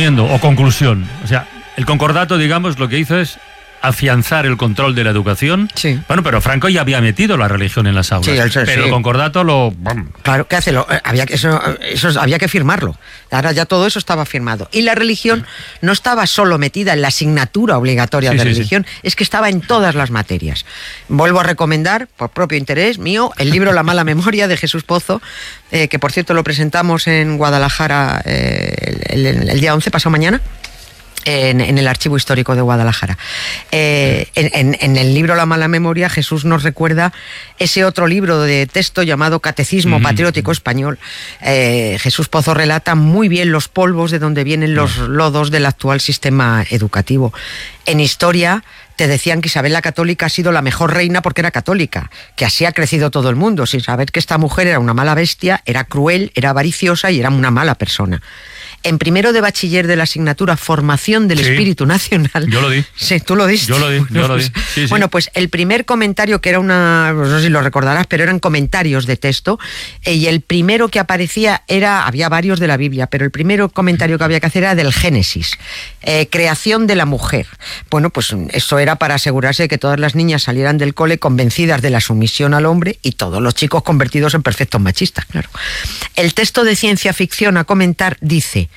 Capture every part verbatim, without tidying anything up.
resumiendo, o conclusión, o sea, el concordato, digamos, lo que hizo es afianzar el control de la educación. Sí. Bueno, pero Franco ya había metido la religión en las aulas. Sí, el, pero sí. el concordato lo... Claro, ¿qué hace? Lo, había, eso, eso había que firmarlo. Ahora ya todo eso estaba firmado. Y la religión no estaba solo metida en la asignatura obligatoria sí, de sí, religión, sí. es que estaba en todas las materias. Vuelvo a recomendar, por propio interés mío, el libro La mala memoria de Jesús Pozo, eh, que por cierto lo presentamos en Guadalajara eh, el, el, el día once, pasado mañana. En, en el Archivo Histórico de Guadalajara. Eh, en, en, en el libro La mala memoria, Jesús nos recuerda ese otro libro de texto llamado Catecismo Patriótico Español. Eh, Jesús Pozo relata muy bien los polvos de donde vienen los lodos del actual sistema educativo. En historia te decían que Isabel la Católica ha sido la mejor reina porque era católica, que así ha crecido todo el mundo, sin saber que esta mujer era una mala bestia, era cruel, era avariciosa y era una mala persona. En primero de bachiller de la asignatura Formación del sí. Espíritu Nacional. Yo lo di. Sí, tú lo diste. Yo lo di, yo lo di. Sí, sí. Bueno, pues el primer comentario, que era una, no sé si lo recordarás, pero eran comentarios de texto, eh, y el primero que aparecía era, había varios de la Biblia, pero el primero comentario que había que hacer era del Génesis, eh, creación de la mujer. Bueno, pues eso era para asegurarse de que todas las niñas salieran del cole convencidas de la sumisión al hombre y todos los chicos convertidos en perfectos machistas, claro. El texto de ciencia ficción a comentar dice: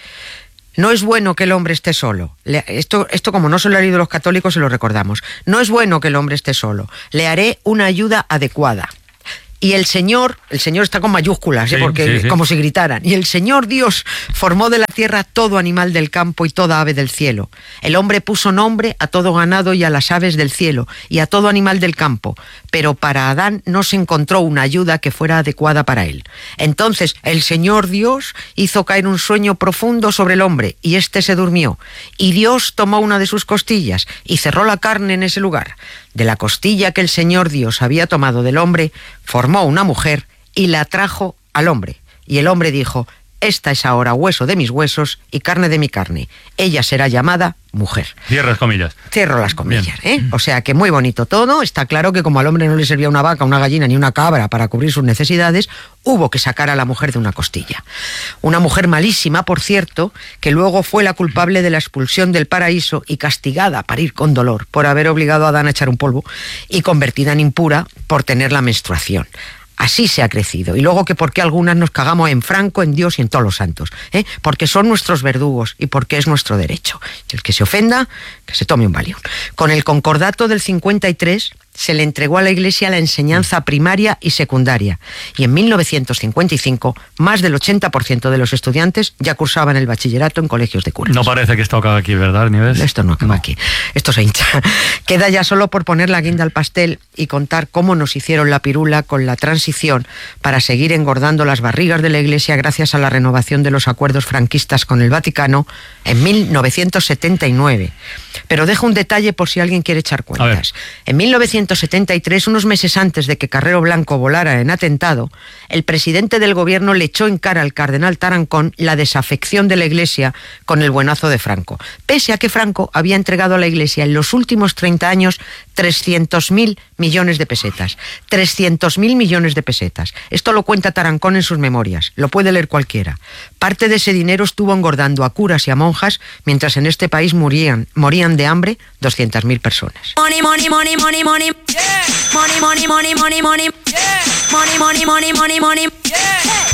no es bueno que el hombre esté solo. Le, esto, esto como no se lo han leído los católicos, se lo recordamos. No es bueno que el hombre esté solo. Le haré una ayuda adecuada. Y el Señor, el Señor está con mayúsculas, sí, ¿eh? Porque sí, sí. como si gritaran. Y el Señor Dios formó de la tierra todo animal del campo y toda ave del cielo. El hombre puso nombre a todo ganado y a las aves del cielo y a todo animal del campo. Pero para Adán no se encontró una ayuda que fuera adecuada para él. Entonces el Señor Dios hizo caer un sueño profundo sobre el hombre y éste se durmió. Y Dios tomó una de sus costillas y cerró la carne en ese lugar. De la costilla que el Señor Dios había tomado del hombre, formó una mujer y la trajo al hombre. Y el hombre dijo: esta es ahora hueso de mis huesos y carne de mi carne. Ella será llamada mujer. Cierras comillas. Cierro las comillas, ¿eh? O sea que muy bonito todo. Está claro que como al hombre no le servía una vaca, una gallina ni una cabra para cubrir sus necesidades, hubo que sacar a la mujer de una costilla. Una mujer malísima, por cierto, que luego fue la culpable de la expulsión del paraíso y castigada a parir con dolor por haber obligado a Adán a echar un polvo y convertida en impura por tener la menstruación. Así se ha crecido. Y luego que por qué algunas nos cagamos en Franco, en Dios y en todos los santos, ¿eh? Porque son nuestros verdugos y porque es nuestro derecho. El que se ofenda, que se tome un Valium. Con el concordato del cincuenta y tres se le entregó a la Iglesia la enseñanza primaria y secundaria. Y en mil novecientos cincuenta y cinco, más del ochenta por ciento de los estudiantes ya cursaban el bachillerato en colegios de curas. No parece que esto acaba aquí, ¿verdad, Nieves? Esto no acaba no. aquí. Esto se hincha. Queda ya solo por poner la guinda al pastel y contar cómo nos hicieron la pirula con la transición para seguir engordando las barrigas de la Iglesia gracias a la renovación de los acuerdos franquistas con el Vaticano en mil novecientos setenta y nueve. Pero dejo un detalle por si alguien quiere echar cuentas. En mil novecientos setenta y tres, unos meses antes de que Carrero Blanco volara en atentado, el presidente del gobierno le echó en cara al cardenal Tarancón la desafección de la Iglesia con el buenazo de Franco, pese a que Franco había entregado a la Iglesia en los últimos treinta años trescientos mil millones de pesetas. trescientos mil millones de pesetas. Esto lo cuenta Tarancón en sus memorias, lo puede leer cualquiera. Parte de ese dinero estuvo engordando a curas y a monjas, mientras en este país morían, morían de hambre doscientas mil personas. Money, money, money, money, money. Yeah. Money, money, money, money, money. Yeah. Money, money, money, money, money. Yeah.